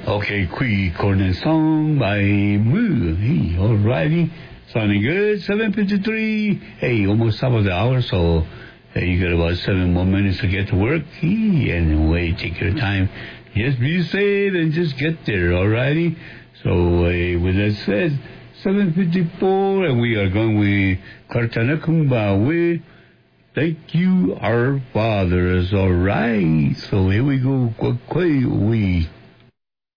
Okay, Queen Corner song by Moo. Hey, alrighty. Sounding good. 7:53. Hey, almost top of the hour, so you got about 7 more minutes to get to work. Hey, anyway, take your time. Just be safe and just get there, alrighty? So, with that said, 7:54, and we are going with Kartanakumba with Thank You, Our Fathers. Alright, so here we go. We.